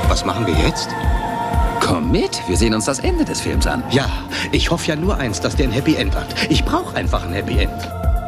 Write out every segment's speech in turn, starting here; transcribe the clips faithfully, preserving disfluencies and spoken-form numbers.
Was machen wir jetzt? Komm mit, wir sehen uns das Ende des Films an. Ja, ich hoffe ja nur eins, dass der ein Happy End hat. Ich brauche einfach ein Happy End.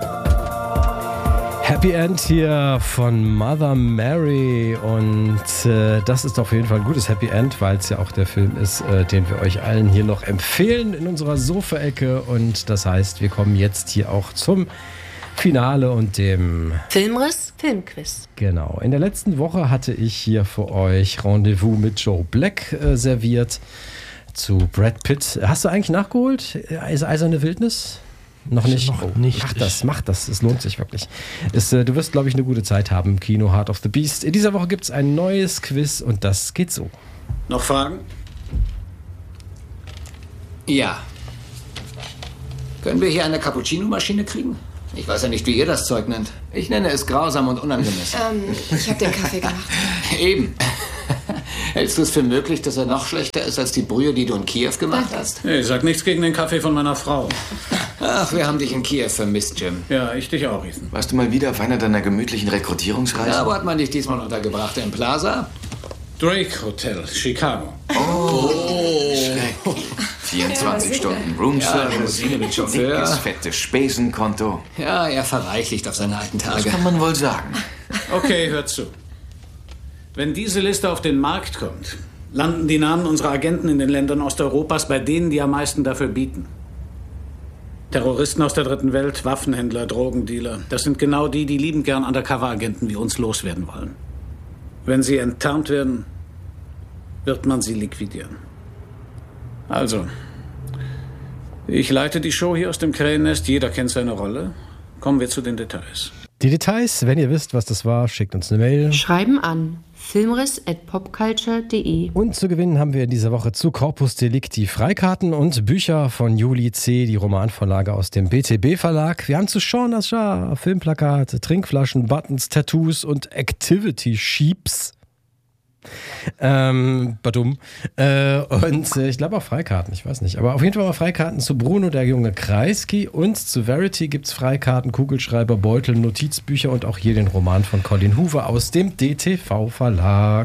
Happy End hier von Mother Mary und äh, das ist auf jeden Fall ein gutes Happy End, weil es ja auch der Film ist, äh, den wir euch allen hier noch empfehlen in unserer Sofa-Ecke und das heißt, wir kommen jetzt hier auch zum Finale und dem Filmriss, Filmquiz. Genau, in der letzten Woche hatte ich hier für euch Rendezvous mit Joe Black äh, serviert zu Brad Pitt. Hast du eigentlich nachgeholt? Eiserne Wildnis? Noch nicht. Noch oh, nicht. Mach das, mach das. Es lohnt sich wirklich. Es, äh, du wirst, glaube ich, eine gute Zeit haben im Kino Heart of the Beast. In dieser Woche gibt es ein neues Quiz und das geht so. Noch Fragen? Ja. Können wir hier eine Cappuccino-Maschine kriegen? Ich weiß ja nicht, wie ihr das Zeug nennt. Ich nenne es grausam und unangemessen. Ähm, ich habe den Kaffee gemacht. Eben. Hältst du es für möglich, dass er noch schlechter ist als die Brühe, die du in Kiew gemacht hast? Hey, sag nichts gegen den Kaffee von meiner Frau. Ach, wir haben dich in Kiew vermisst, Jim. Ja, ich dich auch, Ethan. Warst du mal wieder auf einer deiner gemütlichen Rekrutierungsreisen? Ja, wo hat man dich diesmal untergebracht? Im Plaza? Drake Hotel, Chicago. Oh, schrecklich. vierundzwanzig Stunden Roomservice, Limousine mit Chauffeur. dickes, fettes Spesenkonto. Ja, er verreichlicht auf seine alten Das Tage. kann man wohl sagen. Okay, hört zu. Wenn diese Liste auf den Markt kommt, landen die Namen unserer Agenten in den Ländern Osteuropas bei denen, die am meisten dafür bieten. Terroristen aus der dritten Welt, Waffenhändler, Drogendealer. Das sind genau die, die liebend gern Undercover-Agenten wie uns loswerden wollen. Wenn sie enttarnt werden, wird man sie liquidieren. Also, ich leite die Show hier aus dem Krähennest. Jeder kennt seine Rolle. Kommen wir zu den Details. Die Details, wenn ihr wisst, was das war, schickt uns eine Mail. Schreiben an filmriss at popculture punkt de. Und zu gewinnen haben wir in dieser Woche zu Corpus Delicti Freikarten und Bücher von Juli C., die Romanvorlage aus dem B T B Verlag. Wir haben zu Shaun Ashar Filmplakate, Trinkflaschen, Buttons, Tattoos und Activity Sheeps. Ähm, badum. Äh, und äh, ich glaube auch Freikarten, ich weiß nicht. Aber auf jeden Fall mal Freikarten zu Bruno, der junge Kreisky, und zu Verity gibt es Freikarten, Kugelschreiber, Beutel, Notizbücher und auch hier den Roman von Colin Hoover aus dem D T V Verlag.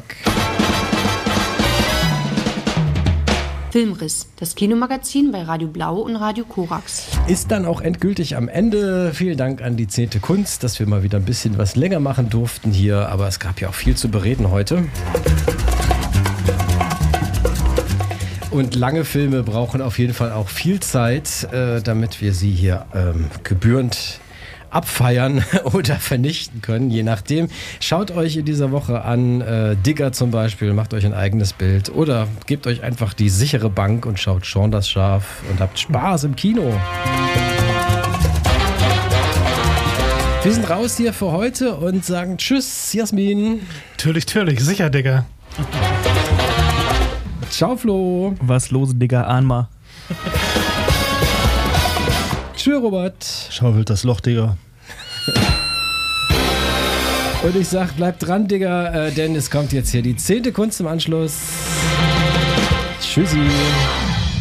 Filmriss, das Kinomagazin bei Radio Blau und Radio Korax. Ist dann auch endgültig am Ende. Vielen Dank an die zehnte Kunst, dass wir mal wieder ein bisschen was länger machen durften hier. Aber es gab ja auch viel zu bereden heute. Und lange Filme brauchen auf jeden Fall auch viel Zeit, äh, damit wir sie hier ähm, gebührend abfeiern oder vernichten können, je nachdem. Schaut euch in dieser Woche an, äh, Digger zum Beispiel, macht euch ein eigenes Bild oder gebt euch einfach die sichere Bank und schaut Shaun das Schaf und habt Spaß im Kino. Wir sind raus hier für heute und sagen Tschüss, Jasmin. Natürlich, natürlich, sicher, Digga. Ciao, Flo. Was los, Digga, Ahnma. Tschüss, Robert. Schaufelt das Loch, Digga. Und ich sag, bleibt dran, Digga, äh, denn es kommt jetzt hier die zehnte Kunst im Anschluss. Tschüssi.